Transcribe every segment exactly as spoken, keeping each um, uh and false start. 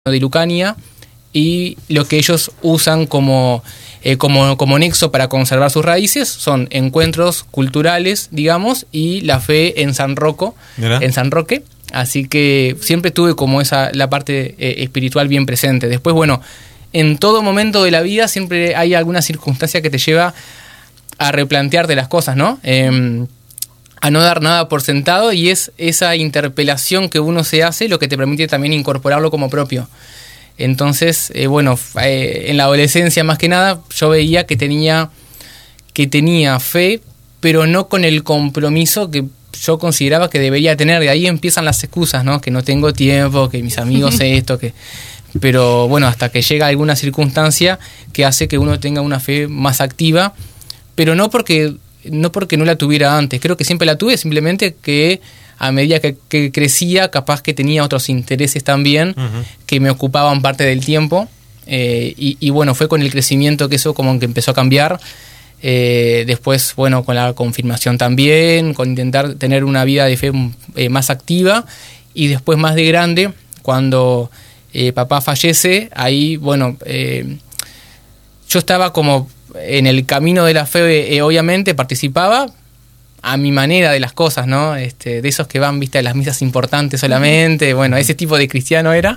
de Lucania, y lo que ellos usan como, eh, como, como nexo para conservar sus raíces son encuentros culturales, digamos, y la fe en San Rocco, en San Roque. Así que siempre tuve como esa la parte eh, espiritual bien presente. Después, bueno, en todo momento de la vida siempre hay alguna circunstancia que te lleva a replantearte las cosas, ¿no? Eh, a no dar nada por sentado, y es esa interpelación que uno se hace lo que te permite también incorporarlo como propio. Entonces, eh, bueno, eh, en la adolescencia más que nada yo veía que tenía, que tenía fe, pero no con el compromiso que yo consideraba que debería tener. De ahí empiezan las excusas, ¿no? Que no tengo tiempo, que mis amigos esto, que... Pero bueno, hasta que llega alguna circunstancia que hace que uno tenga una fe más activa, pero no porque... no porque no la tuviera antes, creo que siempre la tuve, simplemente que a medida que, que crecía, capaz que tenía otros intereses también, uh-huh, que me ocupaban parte del tiempo, eh, y, y bueno, fue con el crecimiento que eso como que empezó a cambiar. Eh, después, bueno, con la confirmación también, con intentar tener una vida de fe eh, más activa, y después más de grande, cuando eh, papá fallece, ahí, bueno, eh, yo estaba como... en el camino de la fe, eh, obviamente participaba a mi manera de las cosas, ¿no? Este, de esos que van, viste, a las misas importantes solamente, bueno, ese tipo de cristiano era.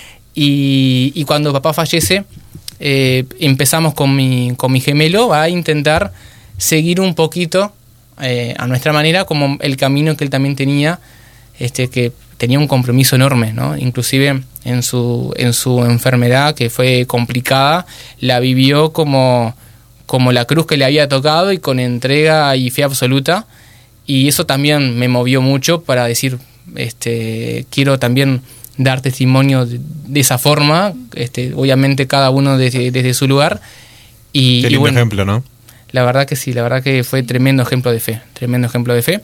Y, y cuando papá fallece, eh, empezamos con mi, con mi gemelo a intentar seguir un poquito, eh, a nuestra manera, como el camino que él también tenía, este, que tenía un compromiso enorme, ¿no? Inclusive en su, en su enfermedad, que fue complicada, la vivió como... como la cruz que le había tocado, y con entrega y fe absoluta, y eso también me movió mucho para decir, este, quiero también dar testimonio de, de esa forma, este, obviamente cada uno desde, desde su lugar. Y, Qué lindo, y bueno, ejemplo, ¿no? La verdad que sí, la verdad que fue tremendo ejemplo de fe, tremendo ejemplo de fe.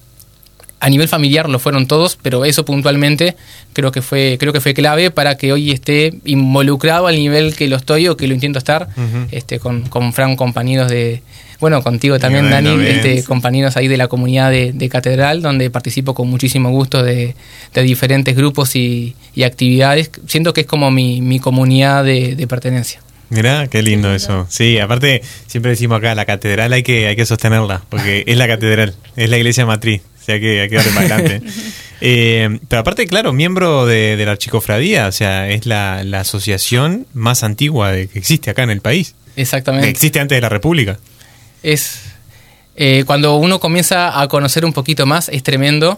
A nivel familiar lo fueron todos, pero eso puntualmente creo que fue creo que fue clave para que hoy esté involucrado al nivel que lo estoy o que lo intento estar, uh-huh, este con, con Fran, compañeros de... Bueno, contigo también, bien, Dani, bien, este, sí, compañeros ahí de la comunidad de, de Catedral, donde participo con muchísimo gusto de, de diferentes grupos y, y actividades. Siento que es como mi, mi comunidad de, de pertenencia. Mirá, qué lindo, qué lindo eso. Sí, aparte, siempre decimos acá, la catedral hay que, hay que sostenerla, porque es la catedral, es la iglesia matriz. O sea, que hay que darle para adelante. Eh, pero aparte, claro, miembro de, de la Archicofradía, o sea, es la, la asociación más antigua de, que existe acá en el país. Exactamente. Que existe antes de la República. Es eh, cuando uno comienza a conocer un poquito más, es tremendo.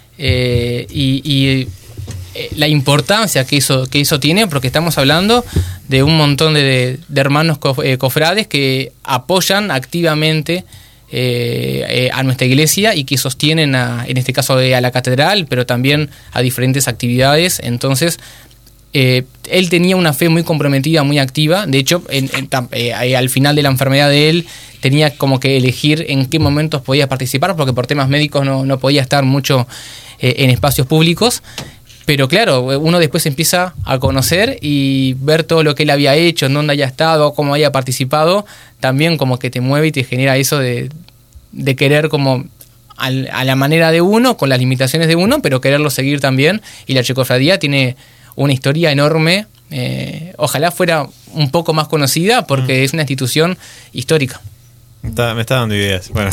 Eh, y, y eh, la importancia que eso, que eso tiene, porque estamos hablando de un montón de, de hermanos cof, eh, cofrades que apoyan activamente Eh, eh, a nuestra iglesia, y que sostienen a, en este caso a la catedral, pero también a diferentes actividades. Entonces eh, él tenía una fe muy comprometida, muy activa. De hecho, en, en, eh, al final de la enfermedad de él tenía como que elegir en qué momentos podía participar, porque por temas médicos no, no podía estar mucho eh, en espacios públicos. Pero claro, uno después empieza a conocer y ver todo lo que él había hecho, en dónde haya estado, cómo haya participado, también como que te mueve y te genera eso de, de querer como al, a la manera de uno, con las limitaciones de uno, pero quererlo seguir también. Y la Archicofradía tiene una historia enorme, eh, ojalá fuera un poco más conocida, porque mm. es una institución histórica. Está, me está dando ideas. Bueno.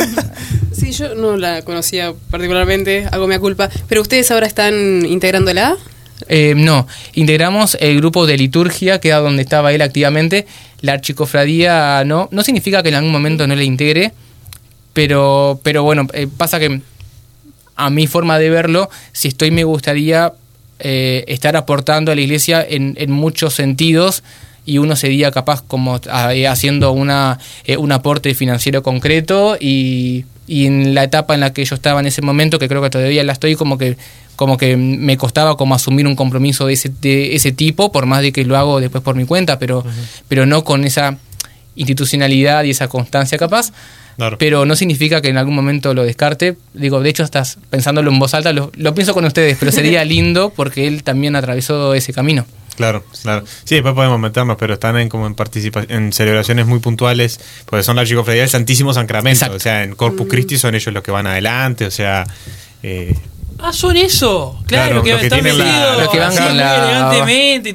Sí, yo no la conocía particularmente, hago mea culpa. ¿Pero ustedes ahora están integrándola? Eh, no, integramos el grupo de liturgia, que era donde estaba él activamente. La Archicofradía no, no significa que en algún momento no le integre, pero, pero bueno, eh, pasa que a mi forma de verlo, si estoy me gustaría eh, estar aportando a la iglesia en, en muchos sentidos, y uno sería capaz como eh, haciendo una eh, un aporte financiero concreto, y, y en la etapa en la que yo estaba en ese momento, que creo que todavía la estoy, como que como que me costaba como asumir un compromiso de ese de ese tipo, por más de que lo hago después por mi cuenta, pero uh-huh. pero no con esa institucionalidad y esa constancia capaz. Claro. Pero no significa que en algún momento lo descarte. Digo, de hecho, estás pensándolo en voz alta, lo, lo pienso con ustedes, pero sería lindo porque él también atravesó ese camino. Claro, claro. Sí, después podemos meternos, pero están en como en participa- en celebraciones muy puntuales, porque son la Archicofradía del Santísimo Sacramento. Exacto. O sea, en Corpus Christi son ellos los que van adelante, o sea, eh, Ah, son eso. Claro, Claro, que los que están tienen la- vestidos los que van así, con muy la- elegantemente.